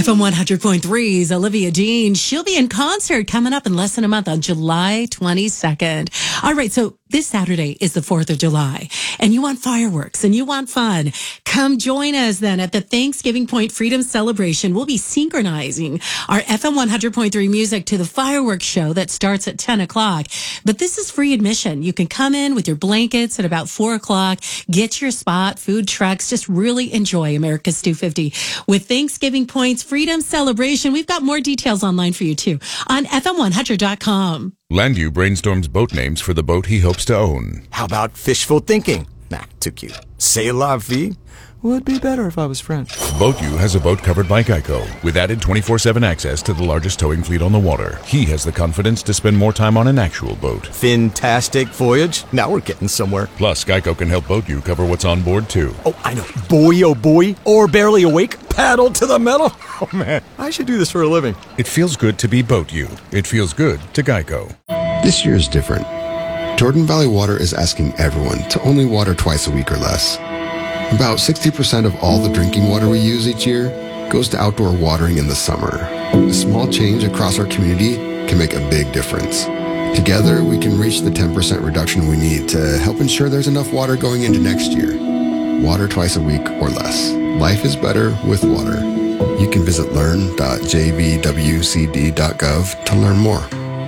FM 100.3's Olivia Dean. She'll be in concert coming up in less than a month on July 22nd. All right, so this Saturday is the 4th of July, and you want fireworks and you want fun. Come join us then at the Thanksgiving Point Freedom Celebration. We'll be synchronizing our FM 100.3 music to the fireworks show that starts at 10 o'clock. But this is free admission. You can come in with your blankets at about 4 o'clock, get your spot, food trucks, just really enjoy America's 250 with Thanksgiving Point's Freedom Celebration. We've got more details online for you too on FM100.com. Landu brainstorms boat names for the boat he hopes to own. How about fishful thinking? Nah, too cute. C'est la vie would be better if I was French. BoatU has a boat covered by Geico with added 24/7 access to the largest towing fleet on the water. He has the confidence to spend more time on an actual boat. Fantastic voyage. Now we're getting somewhere. Plus, Geico can help BoatU cover what's on board too. Oh, I know. Boy, oh boy. Or barely awake. Paddle to the metal. Oh, man. I should do this for a living. It feels good to be BoatU. It feels good to Geico. This year is different. Jordan Valley Water is asking everyone to only water twice a week or less. About 60% of all the drinking water we use each year goes to outdoor watering in the summer. A small change across our community can make a big difference. Together, we can reach the 10% reduction we need to help ensure there's enough water going into next year. Water twice a week or less. Life is better with water. You can visit learn.jvwcd.gov to learn more.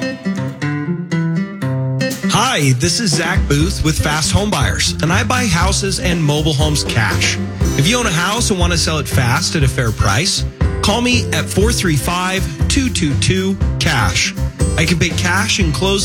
Hi, this is Zach Booth with Fast Home Buyers, and I buy houses and mobile homes cash. If you own a house and want to sell it fast at a fair price, call me at 435-222-CASH. I can pay cash and close